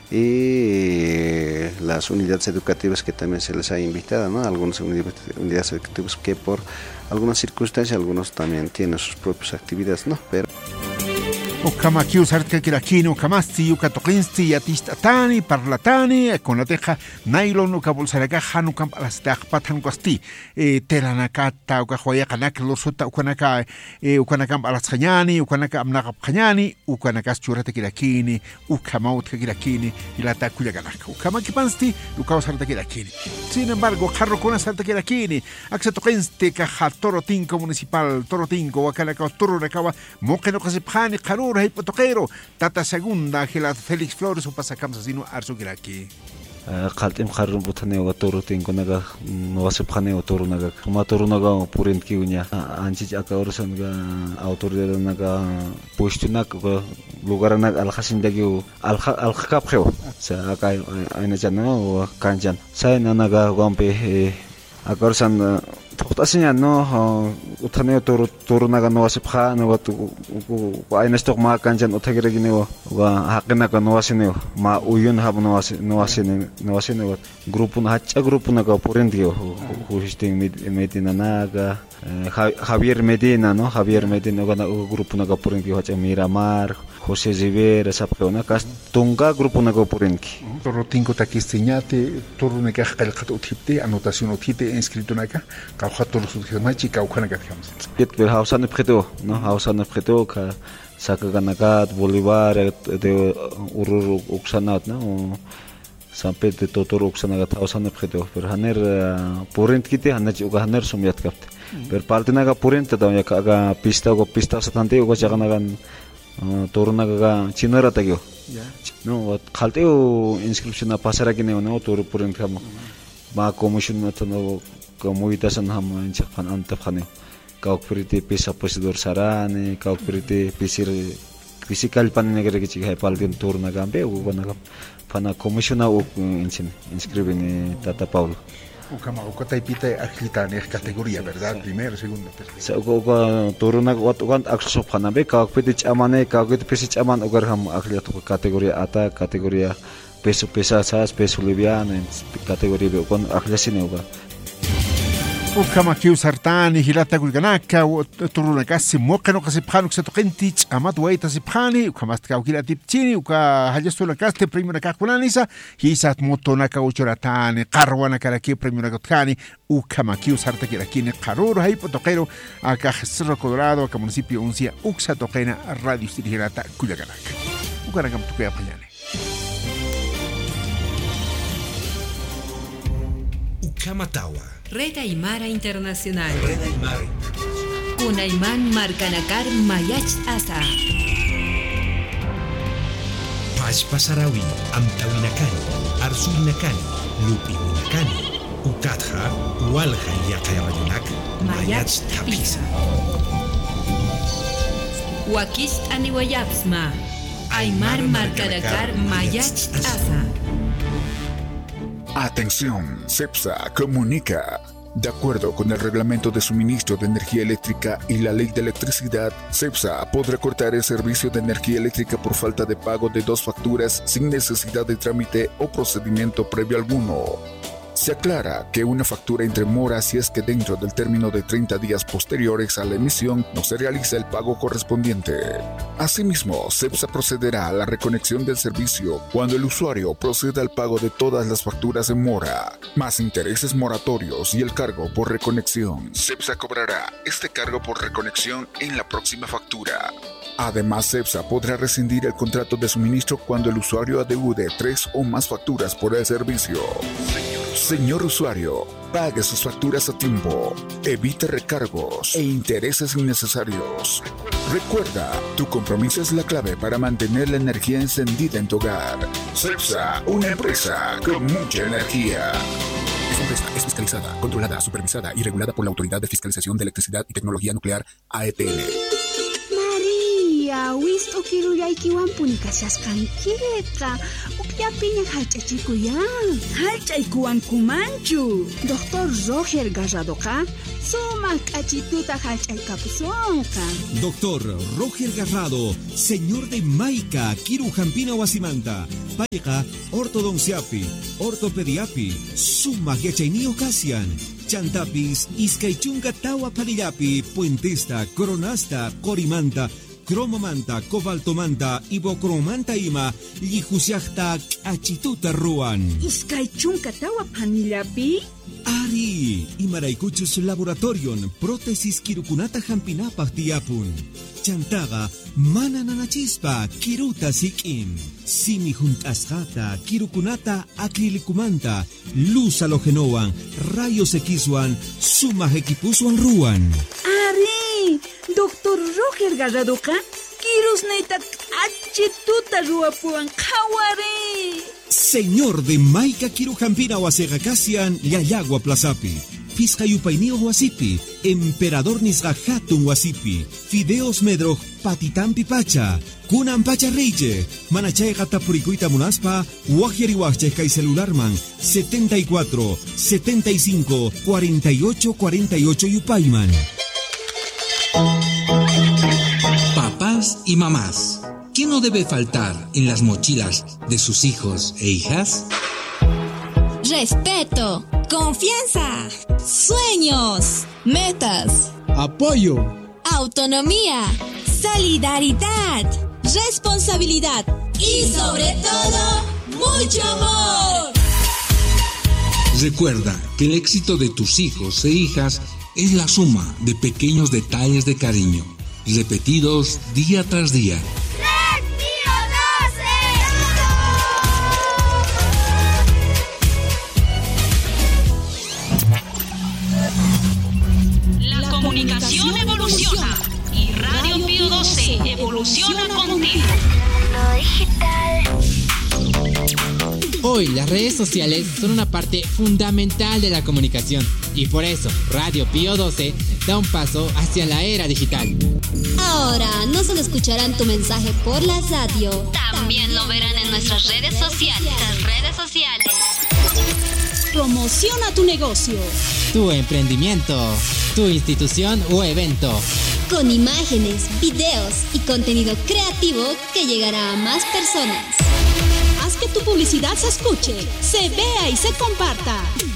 y las unidades educativas que también se les ha invitado, ¿no? Algunas unidades educativas que por algunas circunstancias, algunos también tienen sus propias actividades, ¿no? Pero Ukama kiusartka kirakini ukamasti ukatoqinsti yatistatani parlatani konateja nylon ukabolsaraga hanukam alastaj patanquasti telanakata ukahwayakanaka losuta ukanaka ukanakam alasjani ukanaka amnaqapjani ukanakas churata kirakini ukamaut kirakini ilata kuyaganaka ukama kipansti ukawsarta kirakini. Sin embargo, jarro con sarta kirakini aksatoqinsti kaja Torotinco municipal Torotinco wakanaka turunakawa moqeno kasipjani qaru hay potokero tata segunda Ángela Félix Flores o pasacamsa sino arso aquí qaltim kharrum butane wa torutin konaga no wasipkhane wa torunaga ma torunaga purent kiunya anchi aka orsan ga autoridad naga postunak lugarana alkhasindagi alkhap kheu sa aka aina janno kanjan sai nanaga gompe akorsan toqtasinya no utane torunaga no wasipkha no aina stok ma kanjan utagiragine wa haqina ka no wasine ma uyun hab no wasine grupun hacha grupunaga porendio husting medina naga Javier Medina no Javier Medina gana grupunaga porendio hacha Miramar José Rivera sapkeona kas tunga grupunaga porenki Torotinco takistiñate turuneka qalqat uthipte anotación uthite inscrito naka qawhatur sudhemachi qawkhanaga digamos pet ver hausan preto no hausan preto ka sakaganagat Bolívar de urur uksanat no sampet de totor uksanagat hausan preto per haner porent kite hanachi uga haner somyat kapt per paltinaga porent ta ya ka pista satante uga jaganagan torunaga chinara tagyo no khalteo inscription pasara kine no toru porent kam ma commission no comunitasan ham inchaqan antaqane kaukpriti pisa posidor sarane kaukpriti pisir physical panegere kichi hay palgen turna gambe ugonaga pana commissiona u inscribine tata Paulo ukama ukataipita agilitane categoría verdad primero segundo tercero ugo turna ugan akso phanabe kaukpriti chamane kaukpriti pisi chaman ugar ham agiliat categoría ata categoría peso pesas peso liviano categoría be ugon agilasine uga ukama kiusartani hilata gulganaka turunaka simoqeno qasipkhanu ksatoqinti amat waita sipkhani ukamastaka ukilatipchini uka hajastulakaste primera kakunanisa hisat motonaka uchoratani qarwana karaki primera kotkani ukama kiusarta kirakini qaruro hay potokero aka Cerro Colorado aka municipio uncia uksatoqena radio sirihirata kuyaganaka ukanakam tukuya pañane ukama tawa Red Aymara Internacional. Kunayman Marcanakar Mayach Asa. Pashpasarawi, Amtawinakani, Arsuinakani, Lupinakani, Ukatha, Walha Yakayamayunak, Mayach Tapisa. Wakist Aniwayapsma. Aymar Marcanakar Mayach Asa. Atención, CEPSA comunica. De acuerdo con el Reglamento de Suministro de Energía Eléctrica y la Ley de Electricidad, CEPSA podrá cortar el servicio de energía eléctrica por falta de pago de 2 facturas sin necesidad de trámite o procedimiento previo alguno. Se aclara que una factura entre mora si es que dentro del término de 30 días posteriores a la emisión no se realiza el pago correspondiente. Asimismo, CEPSA procederá a la reconexión del servicio cuando el usuario proceda al pago de todas las facturas en mora, más intereses moratorios y el cargo por reconexión. CEPSA cobrará este cargo por reconexión en la próxima factura. Además, CEPSA podrá rescindir el contrato de suministro cuando el usuario adeude 3 o más facturas por el servicio. Señor usuario, pague sus facturas a tiempo, evite recargos e intereses innecesarios. Recuerda, tu compromiso es la clave para mantener la energía encendida en tu hogar. CEPSA, una empresa con mucha energía. Esta empresa es fiscalizada, controlada, supervisada y regulada por la Autoridad de Fiscalización de Electricidad y Tecnología Nuclear, AETN. María, Awisto kirullaykiwan punikashasqankita. Upyapiña hallch'achikuyan. Hallch'aykuwankumanchu. Doctor Roger Garradoqa sumaq k'achituta hallch'aykapusunqa. Doctor Roger Garrado, señor de Maica, Kirujampina Wasimanta. Payqa ortodonciapi, ortopediapi, sumaq yachayniyuq kasyan. Chantapis, iskaychunka tawa parillapi, puentista, coronasta, corimanta, cromomanta, cobaltomanta, ibocromanta ima, llihusyaqta k'achituta ruan. Iskaychunka tawa panillapi? Ari, imaraykuchus laboratorion, prótesis kirukunata hampinapaq tiyapun. Chantaga, mana nanachispa, kiruta sik'in. Simi juntasqata, kirukunata acrilikumanta, luz halogenowan, rayos Xwan, sumaq equipuswan ruan. Ari, Doctor Roger Garradoqa, kirusnayta k'achituta ruwapuwan qhawari. Señor de Maica Kirujampina Wasegakasian, Yayagua Plazapi. Piscayupainio Wasipi, Emperador Nisqa Hatun Wasipi, Fideos Medroj Patitampi Pacha, Kunan Pacha Reije, Manachayqa Tapurikuita Munaspa, Wajeriwachche Kai Celularman, 74 75 48 48 Yupayman. Papás y mamás, ¿qué no debe faltar en las mochilas de sus hijos e hijas? Respeto, confianza, sueños, metas, apoyo, autonomía, solidaridad, responsabilidad y sobre todo, mucho amor. Recuerda que el éxito de tus hijos e hijas es la suma de pequeños detalles de cariño, repetidos día tras día. La comunicación evoluciona y Radio Pío 12 evoluciona contigo. Hoy las redes sociales son una parte fundamental de la comunicación y por eso Radio Pío 12 da un paso hacia la era digital. Ahora no solo escucharán tu mensaje por la radio, También lo verán en nuestras redes sociales. promociona tu negocio, Tu emprendimiento, tu institución o evento. con imágenes, videos y contenido creativo que llegará a más personas. Haz que tu publicidad se escuche, se vea y se comparta.